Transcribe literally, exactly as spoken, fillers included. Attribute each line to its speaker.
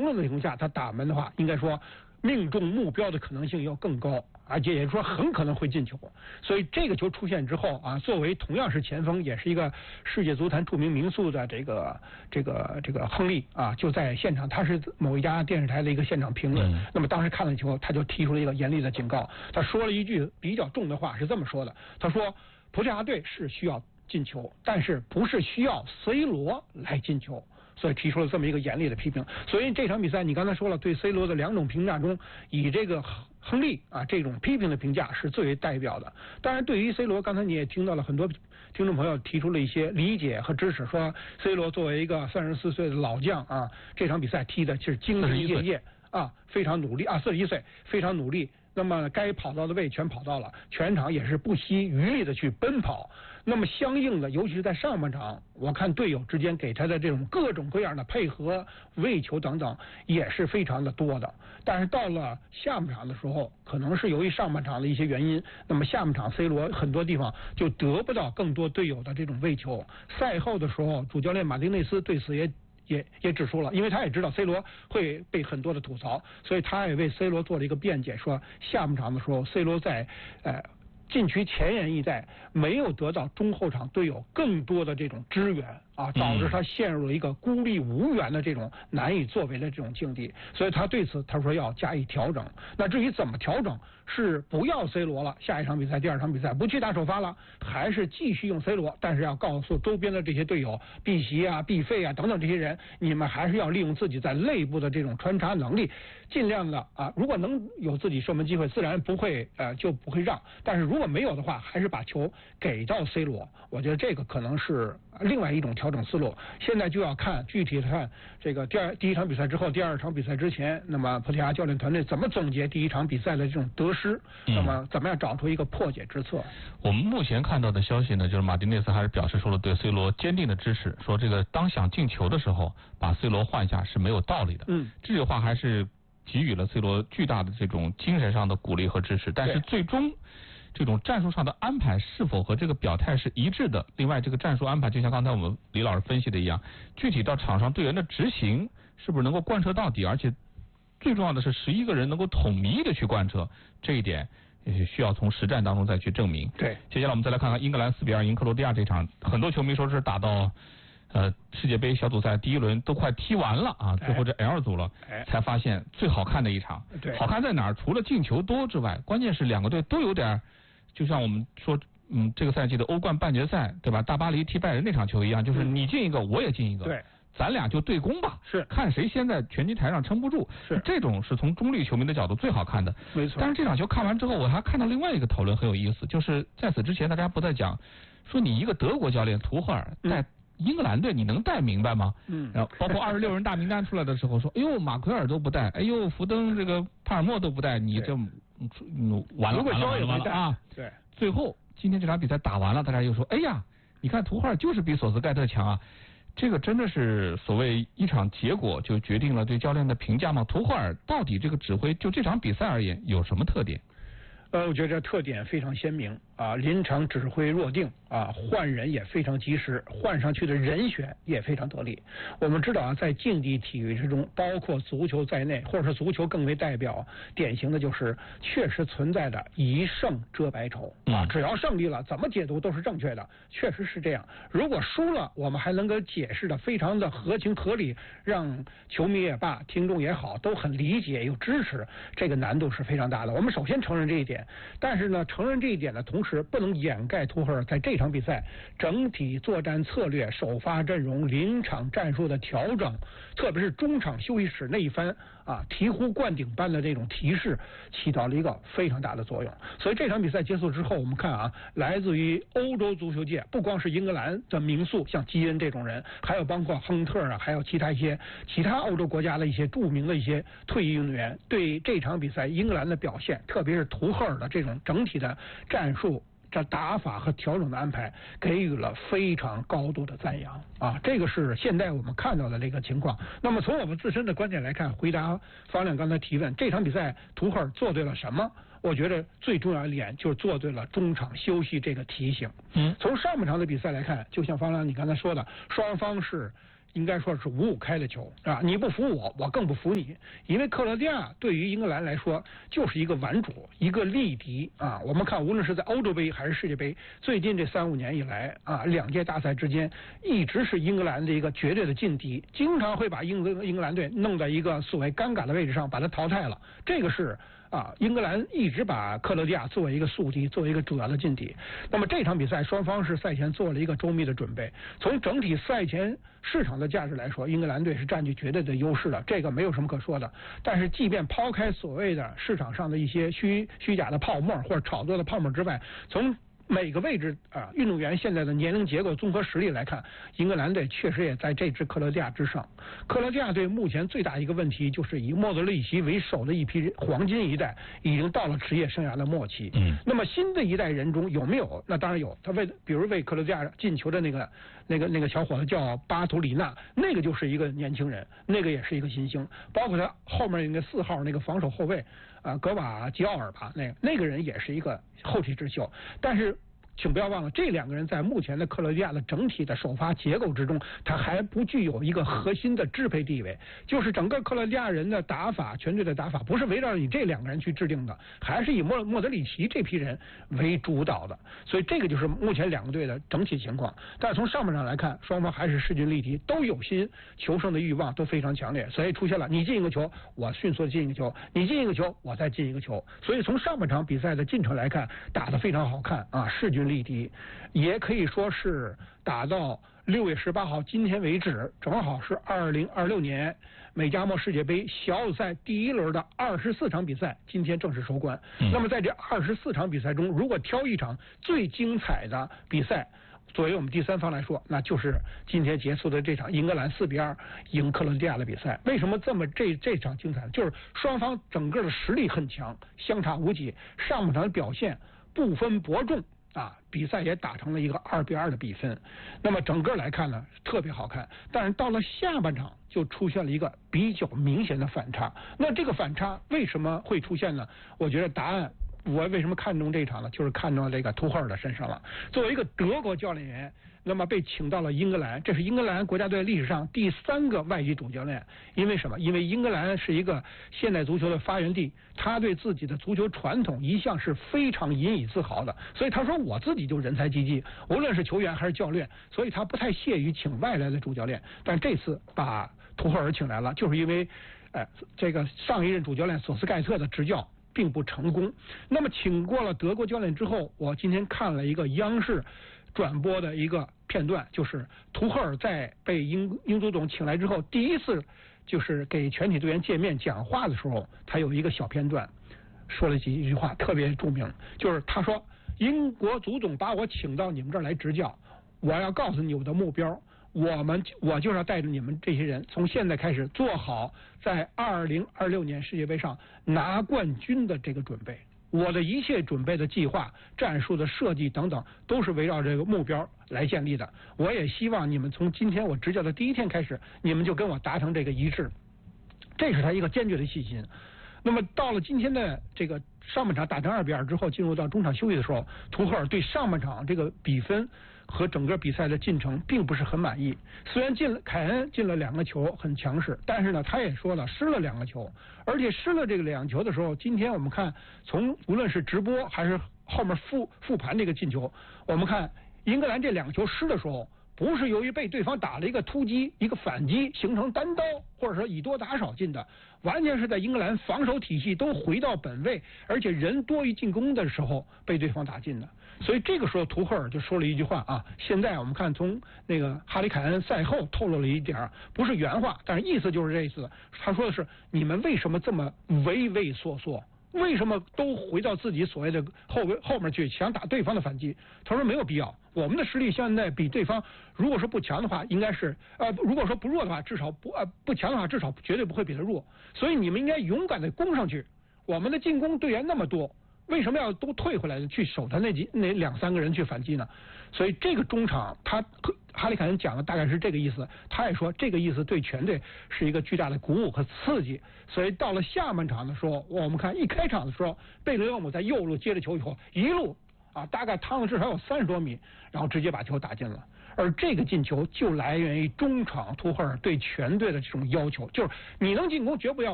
Speaker 1: 了的情况下，他打门的话，应该说命中目标的可能性要更高，而且也就是说很可能会进球。所以这个球出现之后啊，作为同样是前锋，也是一个世界足坛著名名宿的这个这个这个亨利啊，就在现场，他是某一家电视台的一个现场评论。嗯、那么当时看了球，他就提出了一个严厉的警告，他说了一句比较重的话，是这么说的：他说，葡萄牙队是需要进球，但是不是需要 C 罗来进球。所以提出了这么一个严厉的批评。所以这场比赛你刚才说了，对 C 罗的两种评价中，以这个亨利啊这种批评的评价是最为代表的。当然，对于 C 罗，刚才你也听到了很多听众朋友提出了一些理解和支持，说 C 罗作为一个三十四岁的老将啊，这场比赛踢的是兢兢业业啊，非常努力啊，四十一岁非常努力。那么该跑到的位全跑到了，全场也是不惜余力的去奔跑。那么相应的，尤其是在上半场，我看队友之间给他的这种各种各样的配合、喂球等等，也是非常的多的。但是到了下半场的时候，可能是由于上半场的一些原因，那么下半场 C 罗很多地方就得不到更多队友的这种喂球。赛后的时候，主教练马丁内斯对此也。也也指出了，因为他也知道 C 罗会被很多的吐槽，所以他也为 C 罗做了一个辩解，说下半场的时候 C 罗在呃禁区前沿一带没有得到中后场队友更多的这种支援啊，导致他陷入了一个孤立无援的这种难以作为的这种境地，所以他对此他说要加以调整。那至于怎么调整，是不要 C 罗了，下一场比赛第二场比赛不去打首发了，还是继续用 C 罗，但是要告诉周边的这些队友毕席啊、毕费啊等等这些人，你们还是要利用自己在内部的这种穿插能力，尽量的啊，如果能有自己射门机会，自然不会呃就不会让，但是如果没有的话，还是把球给到 C 罗。我觉得这个可能是另外一种调整思路。现在就要看具体的看这个第二第一场比赛之后，第二场比赛之前，那么葡萄牙教练团队怎么总结第一场比赛的这种得失，那么怎么样找出一个破解之策。
Speaker 2: 我们目前看到的消息呢，就是马丁内斯还是表示出了对 C 罗坚定的支持，说这个当想进球的时候把 C 罗换下是没有道理的。嗯，这句话还是给予了 C 罗巨大的这种精神上的鼓励和支持，但是最终这种战术上的安排是否和这个表态是一致的？另外，这个战术安排就像刚才我们李老师分析的一样，具体到场上队员的执行是不是能够贯彻到底？而且最重要的是，十一个人能够统一的去贯彻，这一点也需要从实战当中再去证明。
Speaker 1: 对，
Speaker 2: 接下来我们再来看看英格兰四比二赢克罗地亚这场，很多球迷说是打到呃世界杯小组赛第一轮都快踢完了啊，最后这 L 组了，哎、才发现最好看的一场。
Speaker 1: 对，
Speaker 2: 好看在哪儿？除了进球多之外，关键是两个队都有点。就像我们说，嗯，这个赛季的欧冠半决赛，对吧？大巴黎踢拜仁那场球一样，就是你进一个，我也进一个，
Speaker 1: 对，
Speaker 2: 咱俩就对攻吧，
Speaker 1: 是
Speaker 2: 看谁先在拳击台上撑不住，
Speaker 1: 是
Speaker 2: 这种是从中立球迷的角度最好看的，
Speaker 1: 没错。
Speaker 2: 但是这场球看完之后，我还看到另外一个讨论很有意思，就是在此之前大家不在讲，说你一个德国教练图赫尔带英格兰队，你能带明白吗？嗯，然后包括二十六人大名单出来的时候说，哎呦，马奎尔都不带，哎呦，福登这个帕尔默都不带，你这嗯完了完了完了完了啊！
Speaker 1: 对，
Speaker 2: 最后。今天这场比赛打完了，大家又说，哎呀，你看图赫尔就是比索斯盖特强啊，这个真的是所谓一场结果就决定了对教练的评价吗？图赫尔到底这个指挥就这场比赛而言有什么特点？
Speaker 1: 呃，我觉得这特点非常鲜明啊，临场指挥若定啊，换人也非常及时，换上去的人选也非常得力。我们知道啊，在竞技体育之中，包括足球在内，或者是足球更为代表典型的就是确实存在的一胜遮百丑啊，只要胜利了，怎么解读都是正确的，确实是这样。如果输了，我们还能够解释的非常的合情合理，让球迷也罢，听众也好，都很理解又支持，这个难度是非常大的。我们首先承认这一点。但是呢，承认这一点的同时，不能掩盖图赫尔在这场比赛整体作战策略、首发阵容、临场战术的调整，特别是中场休息室那一番啊醍醐灌顶般的这种提示，起到了一个非常大的作用。所以这场比赛结束之后，我们看啊，来自于欧洲足球界，不光是英格兰的名宿，像基恩这种人，还有包括亨特啊，还有其他一些其他欧洲国家的一些著名的一些退役运动员，对这场比赛英格兰的表现，特别是图赫尔的这种整体的战术、这打法和调整的安排，给予了非常高度的赞扬啊！这个是现在我们看到的这个情况。那么从我们自身的观点来看，回答方亮刚才提问，这场比赛图赫尔做对了什么？我觉得最重要一点就是做对了中场休息这个提醒。嗯，从上半场的比赛来看，就像方亮你刚才说的，双方是应该说是五五开的球啊！你不服我，我更不服你。因为克罗地亚对于英格兰来说就是一个顽主，一个力敌啊！我们看，无论是在欧洲杯还是世界杯，最近这三五年以来啊，两届大赛之间一直是英格兰的一个绝对的劲敌，经常会把英格英格兰队弄在一个所谓尴尬的位置上，把它淘汰了。这个是。啊，英格兰一直把克罗地亚作为一个宿敌，作为一个主要的劲敌。那么这场比赛，双方是赛前做了一个周密的准备。从整体赛前市场的价值来说，英格兰队是占据绝对的优势的，这个没有什么可说的。但是，即便抛开所谓的市场上的一些虚虚假的泡沫或者炒作的泡沫之外，从每个位置啊，运动员现在的年龄结构、综合实力来看，英格兰队确实也在这支克罗地亚之上。克罗地亚队目前最大一个问题就是以莫德里奇为首的一批黄金一代已经到了职业生涯的末期。嗯，那么新的一代人中有没有？那当然有。他为比如为克罗地亚进球的那个那个那个小伙子叫巴图里纳，那个就是一个年轻人，那个也是一个新星。包括他后面那个四号那个防守后卫啊、呃，格瓦吉奥尔吧，那个那个人也是一个后起之秀，但是。请不要忘了，这两个人在目前的克罗地亚的整体的首发结构之中，他还不具有一个核心的支配地位。就是整个克罗地亚人的打法，全队的打法，不是围绕你这两个人去制定的，还是以莫莫德里奇这批人为主导的。所以这个就是目前两个队的整体情况。但是从上半场来看，双方还是势均力敌，都有心求胜的欲望，都非常强烈。所以出现了你进一个球，我迅速的进一个球；你进一个球，我再进一个球。所以从上半场比赛的进程来看，打得非常好看啊，势均力敌，也可以说是打到六月十八号今天为止，正好是二零二六年美加墨世界杯小组赛第一轮的二十四场比赛，今天正式收官。嗯、那么在这二十四场比赛中，如果挑一场最精彩的比赛，作为我们第三方来说，那就是今天结束的这场英格兰四比二赢克罗地亚的比赛。为什么这么这这场精彩？就是双方整个的实力很强，相差无几，上半场的表现不分伯仲。啊，比赛也打成了一个二比二的比分。那么整个来看呢，特别好看。但是到了下半场就出现了一个比较明显的反差。那这个反差为什么会出现呢？我觉得答案，我为什么看中这一场呢？就是看中这个图赫尔的身上了。作为一个德国教练员，那么被请到了英格兰，这是英格兰国家队历史上第三个外籍主教练。因为什么？因为英格兰是一个现代足球的发源地，他对自己的足球传统一向是非常引以自豪的。所以他说我自己就人才济济，无论是球员还是教练，所以他不太屑于请外来的主教练。但这次把图赫尔请来了，就是因为，呃，这个上一任主教练索斯盖特的执教并不成功。那么请过了德国教练之后，我今天看了一个央视转播的一个片段，就是图赫尔在被英英足总请来之后，第一次就是给全体队员见面讲话的时候，他有一个小片段，说了几句话特别著名，就是他说：“英国足总把我请到你们这儿来执教，我要告诉你我的目标，我们我就是要带着你们这些人，从现在开始做好在二零二六年世界杯上拿冠军的这个准备。”我的一切准备的计划、战术的设计等等，都是围绕这个目标来建立的。我也希望你们从今天我执教的第一天开始，你们就跟我达成这个一致。这是他一个坚决的信心。那么到了今天的这个上半场打成二比二之后，进入到中场休息的时候，图赫尔对上半场这个比分和整个比赛的进程并不是很满意。虽然进了凯恩进了两个球很强势，但是呢，他也说了失了两个球，而且失了这个两球的时候，今天我们看从无论是直播还是后面复复盘这个进球，我们看英格兰这两个球失的时候，不是由于被对方打了一个突击、一个反击形成单刀，或者说以多打少进的，完全是在英格兰防守体系都回到本位，而且人多于进攻的时候被对方打进的。所以这个时候图赫尔就说了一句话啊，现在我们看从那个哈里凯恩赛后透露了一点，不是原话，但是意思就是这意思。他说的是：你们为什么这么畏畏缩缩？为什么都回到自己所谓的后后面去想打对方的反击？他说没有必要，我们的实力现在比对方，如果说不强的话，应该是呃，如果说不弱的话，至少不呃不强的话，至少绝对不会比他弱。所以你们应该勇敢的攻上去。我们的进攻队员那么多，为什么要都退回来去守他那几那两三个人去反击呢？所以这个中场，他哈里凯恩讲的大概是这个意思。他也说这个意思对全队是一个巨大的鼓舞和刺激。所以到了下半场的时候，我们看一开场的时候，贝雷厄姆在右路接着球以后，一路啊大概趟了至少有三十多米，然后直接把球打进了。 而这个进球就来源于中场图赫尔对全队的这种要求，就是你能进攻绝不要